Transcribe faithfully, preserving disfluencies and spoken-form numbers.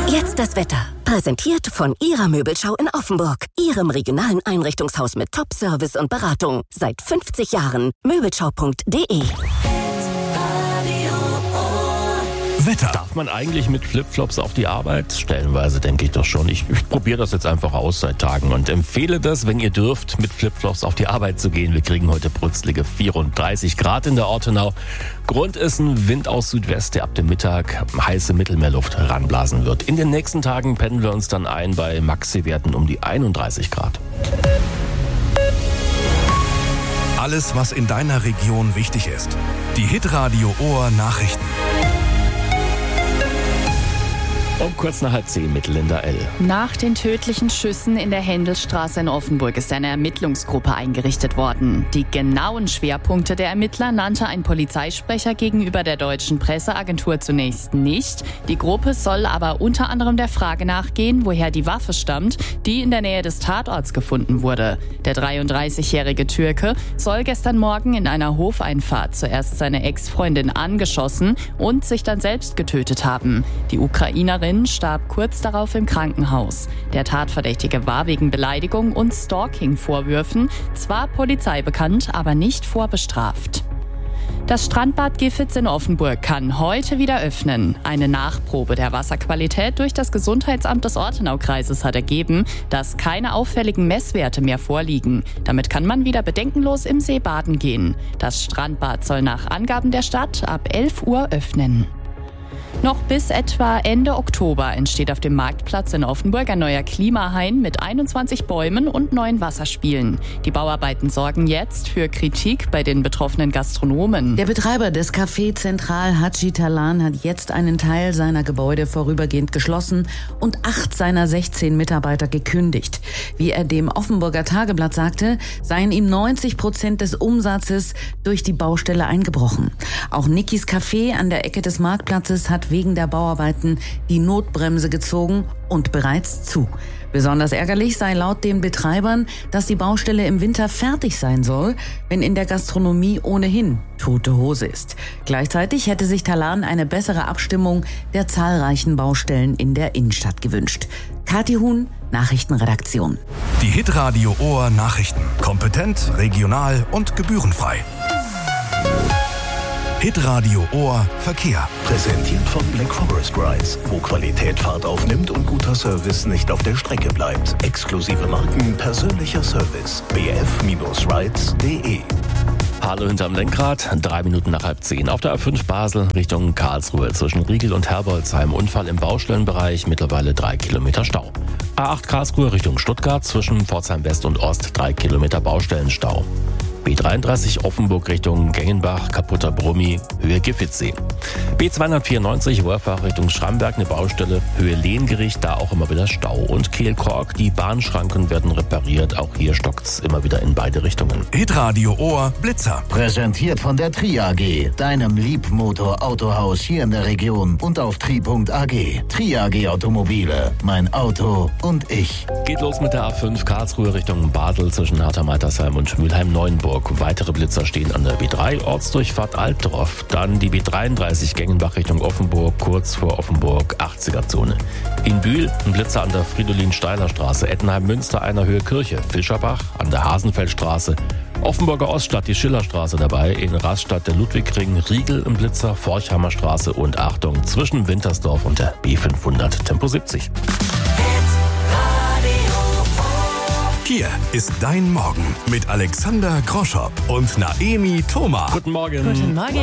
Jetzt das Wetter. Präsentiert von Ihrer Möbelschau in Offenburg. Ihrem regionalen Einrichtungshaus mit Top-Service und Beratung. Seit fünfzig Jahren. Möbelschau punkt de. Wetter. Darf man eigentlich mit Flipflops auf die Arbeit? Stellenweise denke ich doch schon. Ich, ich probiere das jetzt einfach aus seit Tagen und empfehle das, wenn ihr dürft, mit Flipflops auf die Arbeit zu gehen. Wir kriegen heute brutzelige vierunddreißig Grad in der Ortenau. Grund ist ein Wind aus Südwest, der ab dem Mittag heiße Mittelmeerluft ranblasen wird. In den nächsten Tagen pendeln wir uns dann ein bei Maxi-Werten um die einunddreißig Grad. Alles, was in deiner Region wichtig ist. Die Hitradio Ohr Nachrichten. Um kurz nach halb zehn Mittel in der L. Nach den tödlichen Schüssen in der Händelstraße in Offenburg ist eine Ermittlungsgruppe eingerichtet worden. Die genauen Schwerpunkte der Ermittler nannte ein Polizeisprecher gegenüber der deutschen Presseagentur zunächst nicht. Die Gruppe soll aber unter anderem der Frage nachgehen, woher die Waffe stammt, die in der Nähe des Tatorts gefunden wurde. Der dreiunddreißigjährige Türke soll gestern Morgen in einer Hofeinfahrt zuerst seine Ex-Freundin angeschossen und sich dann selbst getötet haben. Die Ukrainerin starb kurz darauf im Krankenhaus. Der Tatverdächtige war wegen Beleidigung und Stalking-Vorwürfen zwar polizeibekannt, aber nicht vorbestraft. Das Strandbad Giffitz in Offenburg kann heute wieder öffnen. Eine Nachprobe der Wasserqualität durch das Gesundheitsamt des Ortenaukreises hat ergeben, dass keine auffälligen Messwerte mehr vorliegen. Damit kann man wieder bedenkenlos im See baden gehen. Das Strandbad soll nach Angaben der Stadt ab elf Uhr öffnen. Noch bis etwa Ende Oktober entsteht auf dem Marktplatz in Offenburg ein neuer Klimahain mit einundzwanzig Bäumen und neuen Wasserspielen. Die Bauarbeiten sorgen jetzt für Kritik bei den betroffenen Gastronomen. Der Betreiber des Café Zentral Haji Talan hat jetzt einen Teil seiner Gebäude vorübergehend geschlossen und acht seiner sechzehn Mitarbeiter gekündigt. Wie er dem Offenburger Tageblatt sagte, seien ihm neunzig Prozent des Umsatzes durch die Baustelle eingebrochen. Auch Nikis Café an der Ecke des Marktplatzes hat wegen der Bauarbeiten die Notbremse gezogen und bereits zu. Besonders ärgerlich sei laut den Betreibern, dass die Baustelle im Winter fertig sein soll, wenn in der Gastronomie ohnehin tote Hose ist. Gleichzeitig hätte sich Talan eine bessere Abstimmung der zahlreichen Baustellen in der Innenstadt gewünscht. Kathi Huhn, Nachrichtenredaktion. Die Hitradio Ohr Nachrichten. Kompetent, regional und gebührenfrei. Hitradio Ohr Verkehr. Präsentiert von Black Forest Rides, wo Qualität Fahrt aufnimmt und guter Service nicht auf der Strecke bleibt. Exklusive Marken, persönlicher Service. b f Rides punkt de. Hallo hinterm Lenkrad, drei Minuten nach halb zehn. Auf der A fünf Basel Richtung Karlsruhe zwischen Riegel und Herbolzheim. Unfall im Baustellenbereich, mittlerweile drei Kilometer Stau. A acht Karlsruhe Richtung Stuttgart zwischen Pforzheim West und Ost, drei Kilometer Baustellenstau. B dreiunddreißig Offenburg Richtung Gengenbach, kaputter Brummi, Höhe Giffitzsee. B zweihundertvierundneunzig Wörfach Richtung Schramberg, eine Baustelle, Höhe Lehngericht, da auch immer wieder Stau. Und Kehl-Kork, die Bahnschranken werden repariert, auch hier stockt's immer wieder in beide Richtungen. Hitradio Ohr Blitzer. Präsentiert von der Tri A G, deinem Liebmotor-Autohaus hier in der Region und auf tri punkt a g. Tri A G Automobile, mein Auto und ich. Geht los mit der A fünf Karlsruhe Richtung Basel zwischen Harter-Meitersheim und Mülheim-Neuenburg. Weitere Blitzer stehen an der B drei, Ortsdurchfahrt Altdorf. Dann die B dreiunddreißig Gengenbach Richtung Offenburg, kurz vor Offenburg, achtziger-Zone. In Bühl ein Blitzer an der Fridolin-Steiler-Straße, Ettenheim-Münster einer Höhe Kirche, Fischerbach an der Hasenfeldstraße, Offenburger Oststadt die Schillerstraße dabei, in Rastatt der Ludwigring, Riegel im Blitzer, Forchheimer Straße und Achtung zwischen Wintersdorf und der B fünfhundert Tempo siebzig. Hier ist dein Morgen mit Alexander Groschopp und Naemi Thoma. Guten Morgen. Guten Morgen.